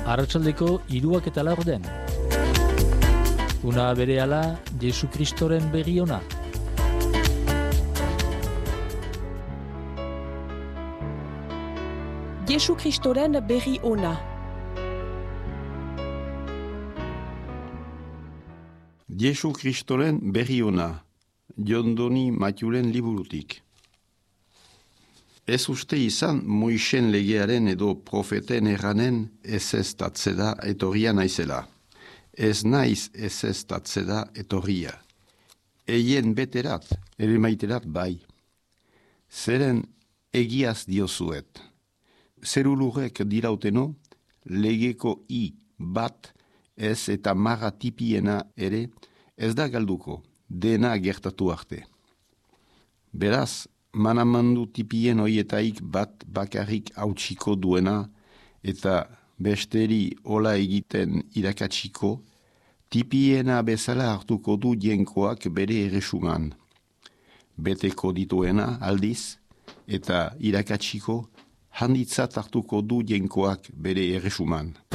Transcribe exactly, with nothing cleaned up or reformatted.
Arratsaldeko hiruak eta laurden. Una berehala Jesu Kristoren berri ona. Jesu Kristoren berri ona. Jesu Kristoren berri ona. Jondoni Matiuren liburutik. Ez uste izan Moisen legearen edo profeten erranen ez ez tatzeda etorria naizela. Ez naiz ez ez tatzeda etorria. Eien beterat, ere maiterat bai. Zeren egiaz diozuet. Zerulurek dirauteno, legeko i bat ez eta marra tipiena ere ez da galduko, dena gertatu arte. Beraz, manamandu tipien hoietaik bat bakarrik hautsiko duena eta besteri ola egiten irakatsiko, tipiena bezala hartuko du jenkoak bere erresuman. Beteko dituena aldiz eta irakatsiko handitzat hartuko du jenkoak bere erresuman.